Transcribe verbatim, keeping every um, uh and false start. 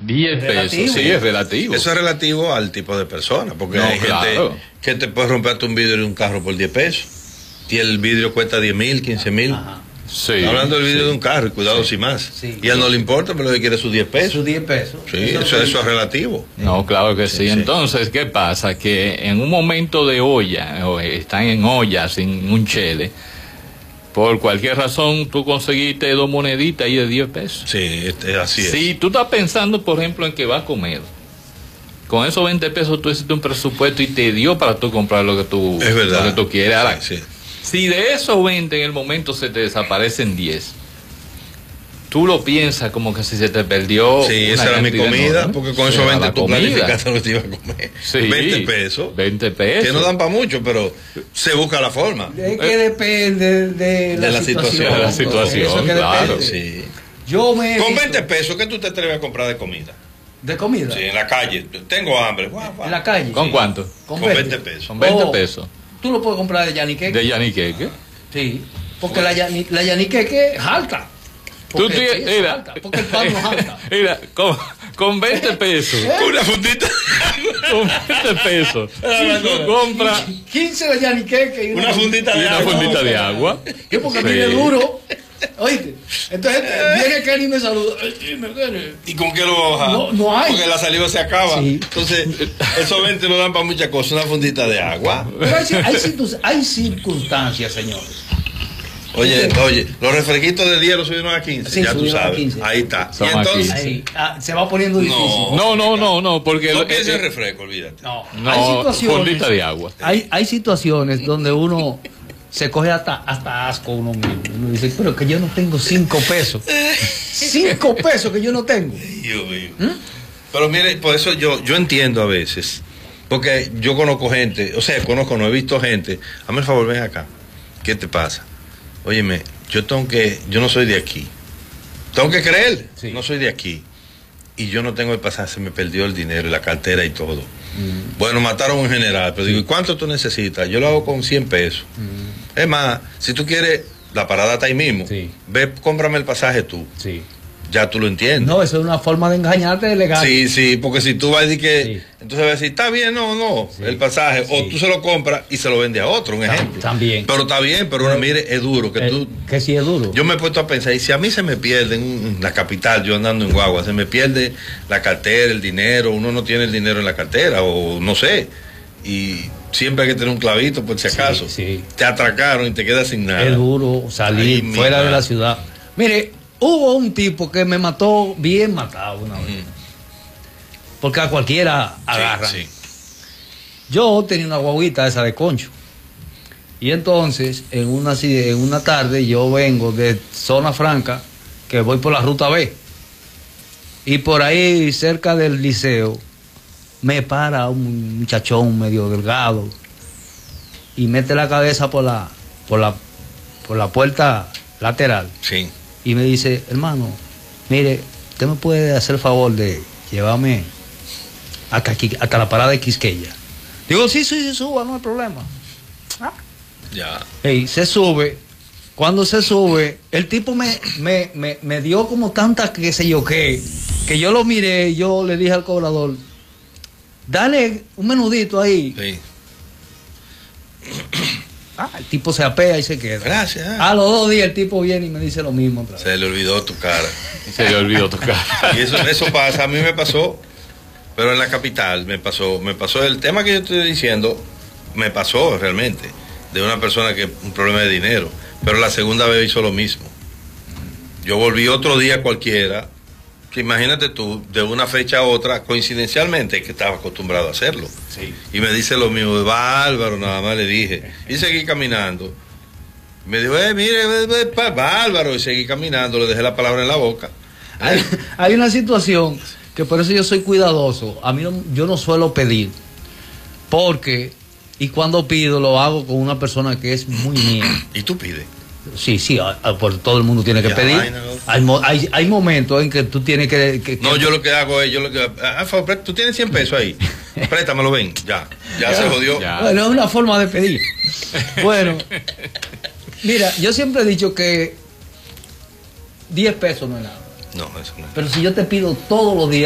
diez pesos, sí, es relativo. Eso es relativo al tipo de persona, porque no, hay claro. gente que te puede romperte un vidrio de un carro por diez pesos. Y el vidrio cuesta diez mil, quince mil. Sí, Está hablando del vidrio sí. de un carro, y cuidado sí. sin más. Sí. Y a él no le importa, pero le quiere sus diez pesos. Sus diez pesos. Sí, eso, eso, eso es relativo. No, claro que sí. Sí, sí. Entonces, ¿qué pasa? Que en un momento de olla, o están en olla sin un chele, por cualquier razón tú conseguiste dos moneditas ahí de diez pesos. Sí, este, así es. Si tú estás pensando, por ejemplo, en que vas a comer, con esos veinte pesos tú hiciste un presupuesto y te dio para tú comprar lo que tú, es verdad. lo que tú quieres. Ahora, sí, sí. Si de esos veinte en el momento se te desaparecen diez, tú lo piensas como que si se te perdió. Sí, esa era mi comida, enorme. porque con Sí, esos veinte la tú comida. planificaste lo que te ibas a comer. Sí, veinte pesos. veinte pesos. Que no dan para mucho, pero se busca la forma. Es que depende de la, de la situación. situación. De la situación, Eso que claro. depende. Sí. Yo me he Con visto- veinte pesos, ¿qué tú te atreves a comprar de comida? ¿De comida? Sí, en la calle. Tengo hambre. Guau, guau. ¿En la calle? ¿Con cuánto? Con Con veinte. veinte pesos. Con veinte Oh, pesos. Tú lo puedes comprar de yaniqueque. De yaniqueque. Sí, porque la, yani, la yaniqueque es alta. Tú Porque, tienes, sí, es mira, alta, porque el pan no es alta. mira, con, con veinte pesos, Una fundita. con veinte pesos, tú compras quince de yaniqueque y una, Una fundita y de una agua. fundita de agua. Es porque Sí. viene duro. Oíste. Entonces viene Kenny y me saluda. Ay, dime, Kenny. ¿Y con qué lo va a bajar? No, no hay. Porque la saliva se acaba. Sí. Entonces, esos veinte no dan para muchas cosas. Una fundita de agua. Pero hay, hay, circun- hay circunstancias, señores. Oye, oye, los refresquitos de diez los subieron a quince. Sí, ya tú subieron a sabes. quince. Ahí está. Son y entonces, aquí. Ahí, ah, se va poniendo difícil. No. No, no, no, no, porque no el- pienses en el- refresco, olvídate. No, hay no, situaciones. fundita de agua. Hay, hay situaciones donde uno se coge hasta, hasta asco uno mismo. Uno dice, pero que yo no tengo cinco pesos. Cinco pesos que yo no tengo. Dios mío. Pero mire, por eso yo, yo entiendo a veces. Porque yo conozco gente, o sea, conozco, no he visto gente. Hazme el favor, ven acá. ¿Qué te pasa? Óyeme, yo tengo que, yo no soy de aquí. Tengo que creer, Sí. no soy de aquí. Y yo no tengo el pasaje, se me perdió el dinero y la cartera y todo. Bueno, mataron a un general, pero digo, ¿y cuánto tú necesitas? Yo lo hago con cien pesos. Es más, si tú quieres, la parada está ahí mismo. Sí. Ve, cómprame el pasaje tú. Sí. Ya tú lo entiendes. No, eso es una forma de engañarte legal. Sí, sí, porque si tú vas a decir que, Sí. entonces va a decir, está bien, no, no, Sí. el pasaje, o Sí. tú se lo compras y se lo vendes a otro, un Tam- ejemplo. también. Pero está bien, pero uno, mire, es duro, que Eh, tú, que sí es duro. yo me he puesto a pensar, y si a mí se me pierde en la capital, yo andando en guagua, se me pierde la cartera, el dinero, uno no tiene el dinero en la cartera, o no sé, y siempre hay que tener un clavito por si Sí, acaso. sí. Te atracaron y te quedas sin nada. Es duro salir Ay, mi fuera de madre. la ciudad. Mire, hubo un tipo que me mató bien matado una vez. Porque a cualquiera agarran. Sí, sí. Yo tenía una guaguita esa de concho. Y entonces, en una, ci- en una tarde, yo vengo de Zona Franca, que voy por la ruta B. Y por ahí, cerca del liceo, me para un muchachón medio delgado y mete la cabeza por la, por la, por la puerta lateral. Sí. Y me dice, hermano, mire, usted me puede hacer el favor de llevarme hasta, aquí, hasta la parada de Quisqueya. Digo, sí, sí, sí, suba, no hay problema. Ah. Ya. Ey, se sube. Cuando se sube, el tipo me, me, me, me dio como tanta que sé yo qué, que yo lo miré y yo le dije al cobrador, dale un menudito ahí. Sí. Ah, el tipo se apea y se queda. Gracias. A los dos días el tipo viene y me dice lo mismo otra vez. Se le olvidó tu cara. Se le olvidó tocar. Y eso, eso pasa, a mí me pasó, pero en la capital me pasó, me pasó el tema que yo estoy diciendo, me pasó realmente, de una persona que un problema de dinero, pero la segunda vez hizo lo mismo. Yo volví otro día cualquiera, que imagínate tú, de una fecha a otra, coincidencialmente, que estaba acostumbrado a hacerlo. Sí. Y me dice lo mismo, va Álvaro, nada más le dije, y seguí caminando. Me dijo, eh, mire, va Álvaro, y seguí caminando, le dejé la palabra en la boca. Hay, hay una situación que por eso yo soy cuidadoso. A mí no- yo no suelo pedir. Porque, y cuando pido, lo hago con una persona que es muy mía. Y tú pides. Sí, sí, a- a- por todo el mundo tiene que Ya, pedir. vaina, ¿no? Hay, mo- hay, hay momentos en que tú tienes que... que- No, que- yo lo que hago es, yo lo que... Ah, por favor, tú tienes cien pesos ahí. Préstamelo, ven. Ya, ya se jodió. Ya. Bueno, es una forma de pedir. Bueno, mira, yo siempre he dicho que diez pesos no es nada. No, eso no. Pero si yo te pido todos los días...